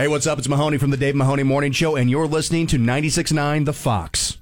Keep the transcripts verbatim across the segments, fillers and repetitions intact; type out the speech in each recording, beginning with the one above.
Hey, what's up? It's Mahoney from the Dave Mahoney Morning Show, and you're listening to ninety-six point nine The Fox.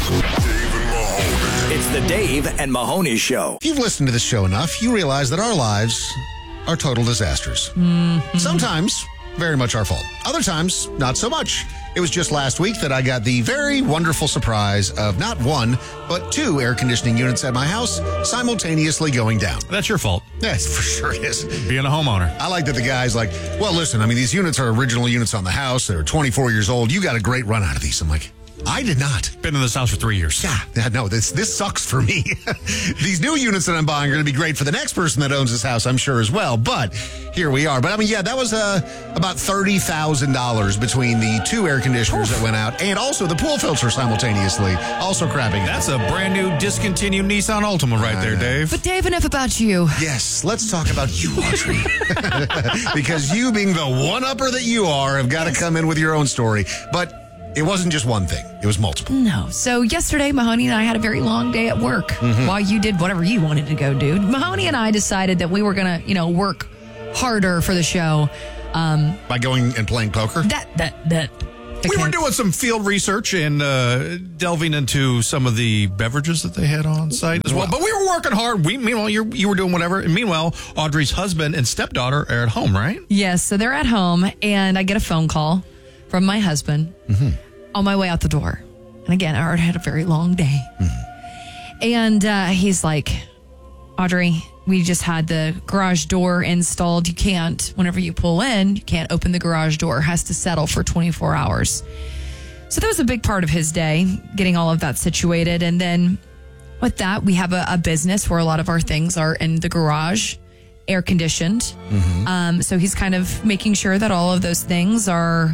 It's the Dave and Mahoney Show. If you've listened to this show enough, you realize that our lives are total disasters. Mm-hmm. Sometimes, very much our fault. Other times, not so much. It was just last week that I got the very wonderful surprise of not one, but two air conditioning units at my house simultaneously going down. That's your fault. Yes, for sure it is. Being a homeowner. I like that the guy's like, well, listen, I mean, these units are original units on the house. They're twenty-four years old. You got a great run out of these. I'm like, I did not. Been in this house for three years. Yeah, no, this this sucks for me. These new units that I'm buying are going to be great for the next person that owns this house, I'm sure, as well. But here we are. But, I mean, yeah, that was uh, about thirty thousand dollars between the two air conditioners that went out and also the pool filter simultaneously, also crapping out. That's a brand new discontinued Nissan Altima right there, Dave. But Dave, enough about you. Yes, let's talk about you, Audrey. Because you, being the one-upper that you are, have got to come in with your own story. But it wasn't just one thing. It was multiple. No. So yesterday, Mahoney and I had a very long day at work Mm-hmm. while you did whatever you wanted to go do. Mahoney and I decided that we were going to, you know, work harder for the show. Um, By going and playing poker? that, that, that. We were doing some field research and uh, delving into some of the beverages that they had on site as well. But we were working hard. We, meanwhile, you you were doing whatever. And meanwhile, Audrey's husband and stepdaughter are at home, right? Yes. So they're at home, and I get a phone call from my husband Mm-hmm. on my way out the door. And again, I already had a very long day. Mm-hmm. And uh, he's like, Audrey, we just had the garage door installed. You can't, whenever you pull in, you can't open the garage door. It has to settle for twenty-four hours. So that was a big part of his day, getting all of that situated. And then with that, we have a, a business where a lot of our things are in the garage, air conditioned. Mm-hmm. Um, so he's kind of making sure that all of those things are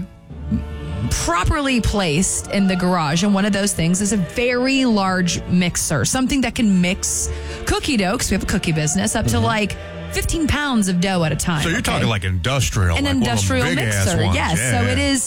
properly placed in the garage. And one of those things is a very large mixer, something that can mix cookie dough, because we have a cookie business, up to like fifteen pounds of dough at a time. So you're okay? talking like industrial. An like industrial one of them big-ass mixer, ones. yes. Yeah. So it is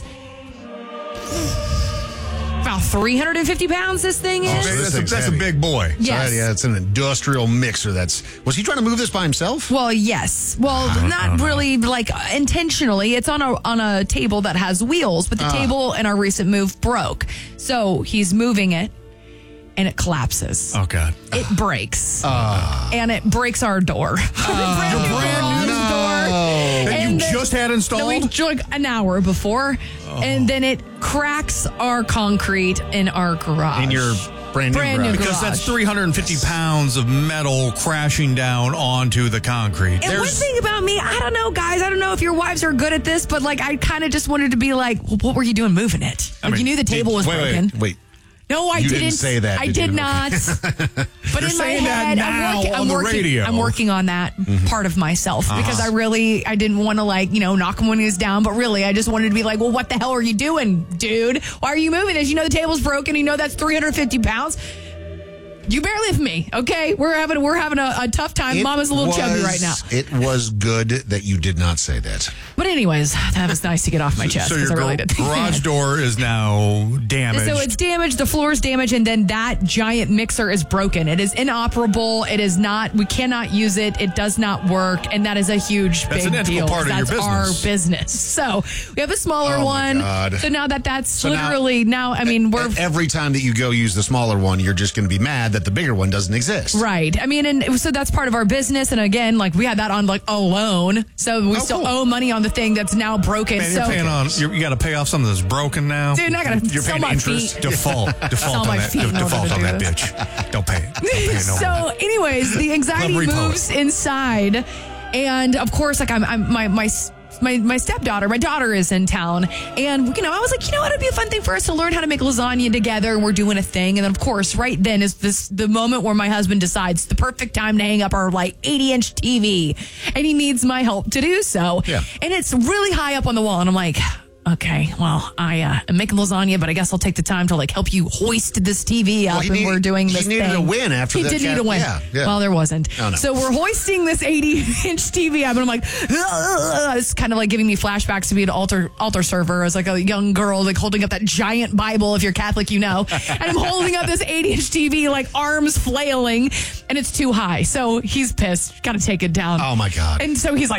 about three hundred fifty pounds, this thing is. Okay, this that's, a, thing's that's a heavy. big boy. Yes. So, yeah, it's an industrial mixer. That's was he trying to move this by himself? Well, yes. Well, not really like intentionally. It's on a on a table that has wheels, but the table in our recent move broke. So he's moving it, and it collapses. Oh, God. It breaks, and it breaks our door. brand new garage door. That you And the- just had installed? No, we like an hour before, and then it cracks our concrete in our garage. In your brand new Brand new garage. Because garage. that's three hundred fifty pounds of metal crashing down onto the concrete. And one thing about me, I don't know, guys. I don't know if your wives are good at this, but like, I kind of just wanted to be like, well, what were you doing moving it? Like, mean, you knew the table was wait, broken. Wait, wait. No, I You didn't. didn't say that, I did did you? not. But You're in my saying that head, now I'm working. on I'm the working. radio. I'm working on that part of myself because I really, I didn't want to like, you know, knock him when he was down. But really, I just wanted to be like, well, what the hell are you doing, dude? Why are you moving this? You know the table's broken. You know that's three hundred fifty pounds. You bear with me, okay? We're having we're having a, a tough time. It Mama's a little was- chubby right now. It was good that you did not say that. But anyways, that was nice to get off my chest So because your I really gar- did. garage door is now damaged. So it's damaged, the floor is damaged, and then that giant mixer is broken. It is inoperable. It is not, we cannot use it. It does not work. And that is a huge, That's big an integral deal. part of your That's our business. business. So we have a smaller Oh, my one. God. So now that that's So now- literally, now, I mean, we're. Every time that you go use the smaller one, you're just going to be mad that the bigger one doesn't exist. Right. I mean, and so that's part of our business. And again, like we had that on like a loan. So we Oh, still cool. owe money on the thing that's now broken. Man, so, you're paying on. You're, you got to pay off something that's broken now. dude, not going to You're sell paying my interest. feet. Default. Default Sell on my that. feet in order Default to on do that this. bitch. Don't pay it. Don't pay it no more. So, anyways, the anxiety Club repo moves it. inside, and of course, like I'm, I'm my my. My my stepdaughter, my daughter is in town, and you know I was like, you know what, it'd be a fun thing for us to learn how to make lasagna together, and we're doing a thing. And then of course, right then is this the moment where my husband decides the perfect time to hang up our like eighty inch T V, and he needs my help to do so. Yeah. And it's really high up on the wall, and I'm like, okay, well, I uh, am making lasagna, but I guess I'll take the time to like help you hoist this T V up, Well, he and need- we're doing he this needed thing. a win after he the did cat- need a win. yeah, yeah. Well, there wasn't. Oh, no. So we're hoisting this eighty inch T V up, and I'm like, ugh. It's kind of like giving me flashbacks to be an altar altar server as like a young girl, like holding up that giant Bible. If you're Catholic, you know. And I'm holding up this eighty inch T V, like arms flailing, and it's too high. So he's pissed. Got to take it down. Oh, my God. And so he's like,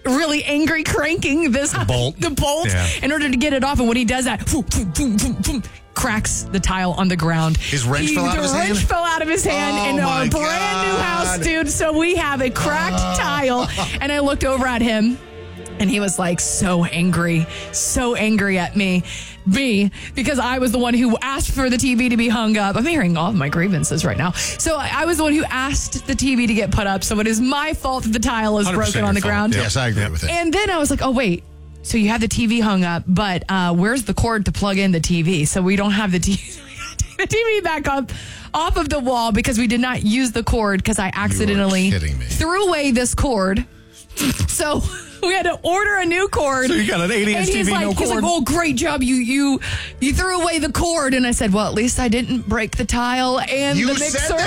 really angry, cranking this bolt, the bolt yeah. in order to get it off. And when he does that, boom, boom, boom, boom, boom, cracks the tile on the ground. His wrench he, fell out of his hand? The wrench fell out of his hand Oh in my a brand God. new house, dude. So we have a cracked Oh. tile. And I looked over at him. And he was like so angry, so angry at me, me, because I was the one who asked for the T V to be hung up. I'm hearing all of my grievances right now. So I I was the one who asked the T V to get put up. So it is my fault that the tile is broken on the your fault. ground. Yeah. Yes, I agree with it. And then I was like, oh, wait. So you have the T V hung up, but uh, where's the cord to plug in the T V? So we don't have the T V. The T V back up off of the wall because we did not use the cord because I accidentally kidding me. threw away this cord. So we had to order a new cord. So you got an eighty inch and T he's V, like, no he's cord? like, oh, great job. You you you threw away the cord. And I said, well, at least I didn't break the tile and You the mixer. said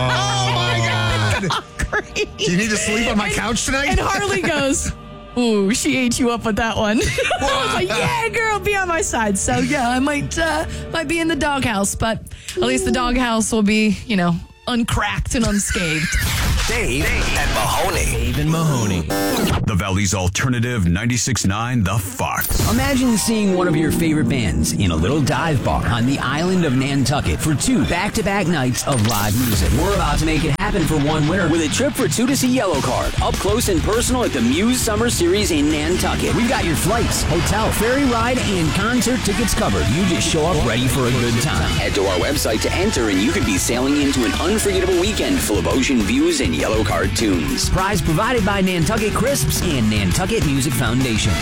that? Oh, my God. Great. Do you need to sleep on my And- couch tonight? And Harley goes, ooh, she ate you up with that one. I was like, yeah, girl, be on my side. So, yeah, I might uh, might be in the doghouse, but at least the doghouse will be, you know, uncracked and unscathed. Dave and Mahoney. Dave and Mahoney. The Valley's alternative ninety-six point nine The Fox. Imagine seeing one of your favorite bands in a little dive bar on the island of Nantucket for two back-to-back nights of live music. We're about to make it happen for one winner with a trip for two to see Yellowcard up close and personal at the Muse Summer Series in Nantucket. We've got your flights, hotel, ferry ride, and concert tickets covered. You just show up ready for a good time. Head to our website to enter and you could be sailing into an unforgettable weekend full of ocean views and Yellowcard tunes. Prize provided by Nantucket Crisps and Nantucket Music Foundation.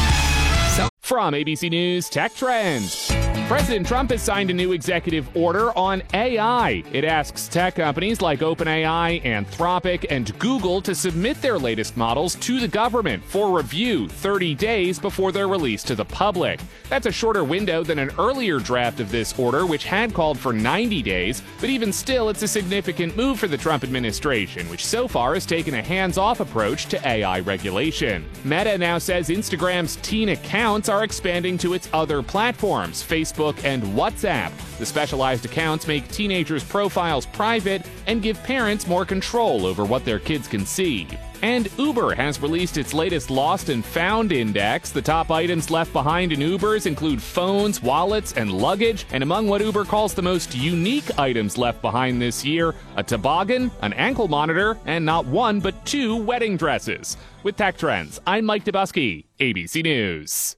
From A B C News Tech Trends. President Trump has signed a new executive order on A I. It asks tech companies like OpenAI, Anthropic, and Google to submit their latest models to the government for review thirty days before they're released to the public. That's a shorter window than an earlier draft of this order, which had called for ninety days, but even still, it's a significant move for the Trump administration, which so far has taken a hands-off approach to A I regulation. Meta now says Instagram's teen accounts are expanding to its other platforms, Facebook and WhatsApp. The specialized accounts make teenagers' profiles private and give parents more control over what their kids can see. And Uber has released its latest Lost and Found Index. The top items left behind in Ubers include phones, wallets, and luggage. And among what Uber calls the most unique items left behind this year, a toboggan, an ankle monitor, and not one but two wedding dresses. With Tech Trends, I'm Mike Dubusky, A B C News.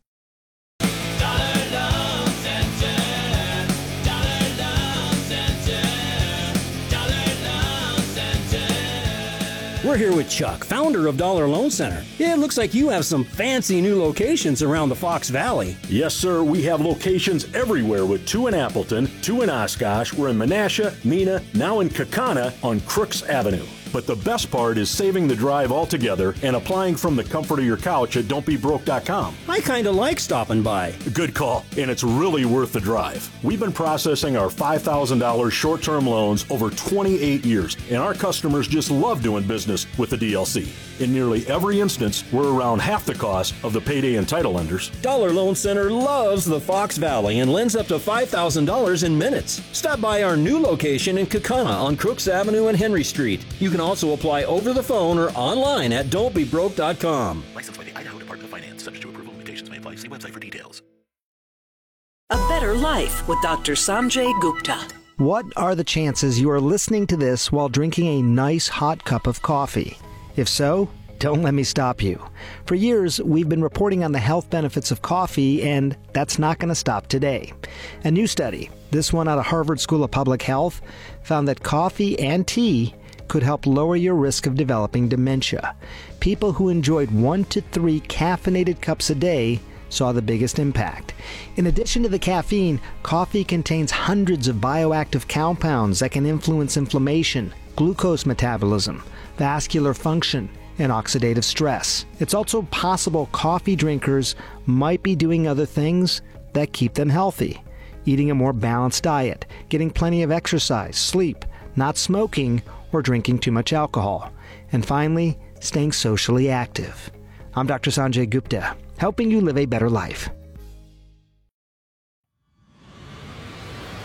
We're here with Chuck, founder of Dollar Loan Center. Yeah, it looks like you have some fancy new locations around the Fox Valley. Yes, sir. We have locations everywhere with two in Appleton, two in Oshkosh. We're in Menasha, Mena, now in Kakana on Crooks Avenue. But the best part is saving the drive altogether and applying from the comfort of your couch at don't be broke dot com. I kind of like stopping by. Good call, and it's really worth the drive. We've been processing our five thousand dollars short-term loans over twenty-eight years, and our customers just love doing business with the D L C. In nearly every instance, we're around half the cost of the payday and title lenders. Dollar Loan Center loves the Fox Valley and lends up to five thousand dollars in minutes. Stop by our new location in Kakana on Crooks Avenue and Henry Street. You can also apply over the phone or online at don't be broke dot com. Licensed by the Idaho Department of Finance. Subject to approval. Limitations may apply. See website for details. A Better Life with Doctor Sanjay Gupta. What are the chances you are listening to this while drinking a nice hot cup of coffee? If so, don't let me stop you. For years, we've been reporting on the health benefits of coffee, and that's not going to stop today. A new study, this one out of Harvard School of Public Health, found that coffee and tea could help lower your risk of developing dementia. People who enjoyed one to three caffeinated cups a day saw the biggest impact. In addition to the caffeine, coffee contains hundreds of bioactive compounds that can influence inflammation, glucose metabolism, vascular function, and oxidative stress. It's also possible coffee drinkers might be doing other things that keep them healthy. Eating a more balanced diet, getting plenty of exercise, sleep, not smoking, or drinking too much alcohol. And finally, staying socially active. I'm Doctor Sanjay Gupta, helping you live a better life.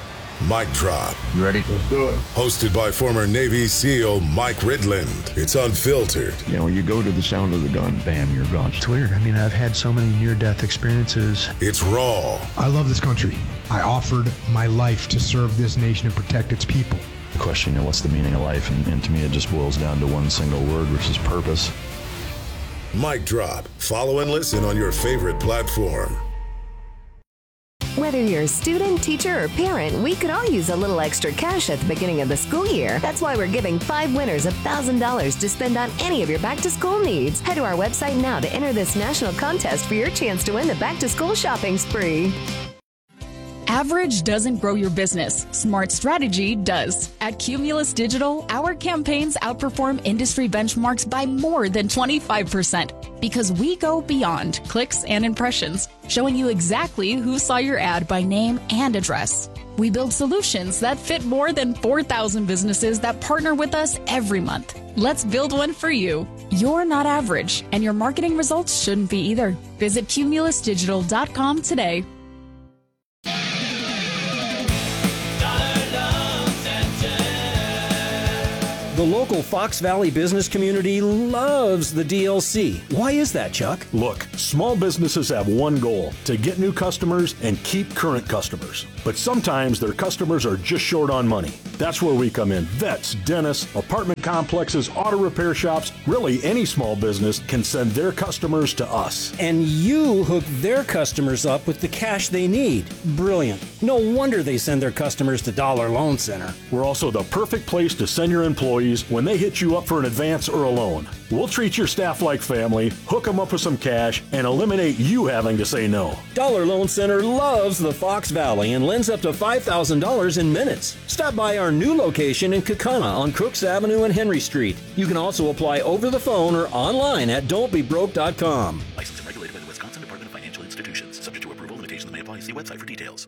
Mic Drop. You ready? Let's do it. Hosted by former Navy SEAL Mike Ridland. It's unfiltered. You know, you go to the sound of the gun, bam, you're gone. It's weird. I mean, I've had so many near-death experiences. It's raw. I love this country. I offered my life to serve this nation and protect its people. The question, you know, what's the meaning of life? And, and to me, it just boils down to one single word, which is purpose. Mic Drop. Follow and listen on your favorite platform. Whether you're a student, teacher, or parent, we could all use a little extra cash at the beginning of the school year. That's why we're giving five winners one thousand dollars to spend on any of your back-to-school needs. Head to our website now to enter this national contest for your chance to win the back-to-school shopping spree. Average doesn't grow your business. Smart strategy does. At Cumulus Digital, our campaigns outperform industry benchmarks by more than twenty-five percent because we go beyond clicks and impressions, showing you exactly who saw your ad by name and address. We build solutions that fit more than four thousand businesses that partner with us every month. Let's build one for you. You're not average, and your marketing results shouldn't be either. Visit cumulus digital dot com today. The local Fox Valley business community loves the D L C. Why is that, Chuck? Look, small businesses have one goal, to get new customers and keep current customers. But sometimes their customers are just short on money. That's where we come in. Vets, dentists, apartment complexes, auto repair shops, really any small business can send their customers to us. And you hook their customers up with the cash they need. Brilliant. No wonder they send their customers to Dollar Loan Center. We're also the perfect place to send your employees when they hit you up for an advance or a loan. We'll treat your staff like family, hook them up with some cash, and eliminate you having to say no. Dollar Loan Center loves the Fox Valley and lends up to five thousand dollars in minutes. Stop by our new location in Kaukauna on Crooks Avenue and Henry Street. You can also apply over the phone or online at don't be broke dot com. Licensed and regulated by the Wisconsin Department of Financial Institutions. Subject to approval, limitations may apply. See website for details.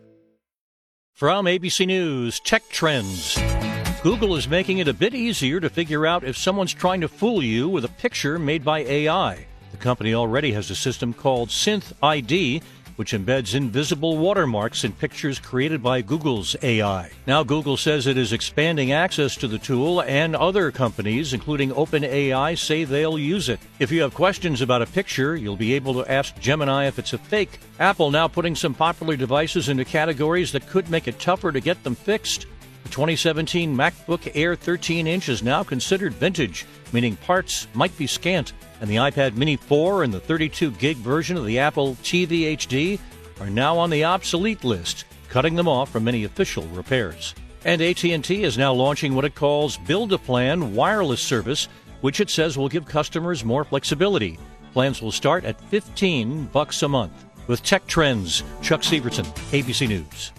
From A B C News, Tech Trends. Google is making it a bit easier to figure out if someone's trying to fool you with a picture made by A I. The company already has a system called Synth I D, which embeds invisible watermarks in pictures created by Google's A I. Now Google says it is expanding access to the tool, and other companies, including OpenAI, say they'll use it. If you have questions about a picture, you'll be able to ask Gemini if it's a fake. Apple now putting some popular devices into categories that could make it tougher to get them fixed. The twenty seventeen MacBook Air thirteen inch is now considered vintage, meaning parts might be scant, and the iPad Mini four and the thirty-two gig version of the Apple T V H D are now on the obsolete list, cutting them off from any official repairs. And A T and T is now launching what it calls Build-A-Plan wireless service, which it says will give customers more flexibility. Plans will start at fifteen bucks a month. With Tech Trends, Chuck Severson, A B C News.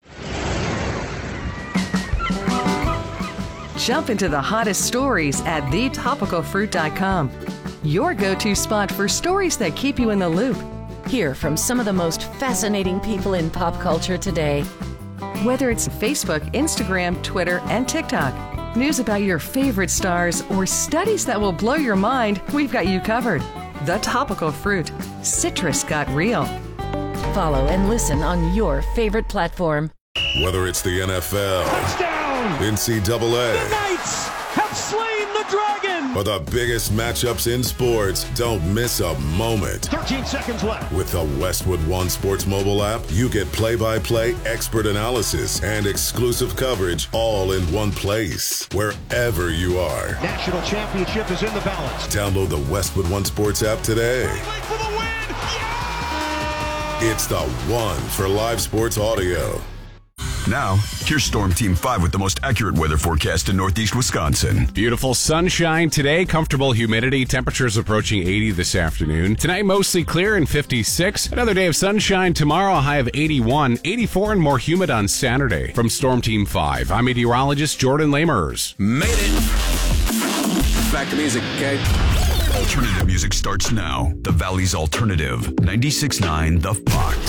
Jump into the hottest stories at the topical fruit dot com. Your go-to spot for stories that keep you in the loop. Hear from some of the most fascinating people in pop culture today. Whether it's Facebook, Instagram, Twitter, and TikTok, news about your favorite stars, or studies that will blow your mind, we've got you covered. The Topical Fruit. Citrus got real. Follow and listen on your favorite platform. Whether it's the N F L, touchdown, N C double A, the Knights have slain the dragon, or the biggest matchups in sports, don't miss a moment. thirteen seconds left. With the Westwood One Sports mobile app, you get play-by-play, expert analysis, and exclusive coverage all in one place, wherever you are. National championship is in the balance. Download the Westwood One Sports app today. For the win. Yeah! It's the one for live sports audio. Now, here's Storm Team five with the most accurate weather forecast in Northeast Wisconsin. Beautiful sunshine today, comfortable humidity, temperatures approaching eighty this afternoon. Tonight, mostly clear and fifty-six. Another day of sunshine tomorrow, a high of eighty-one, eighty-four and more humid on Saturday. From Storm Team five, I'm meteorologist Jordan Lamers. Made it. Back to music, okay? Alternative music starts now. The Valley's Alternative, ninety-six point nine The Fox.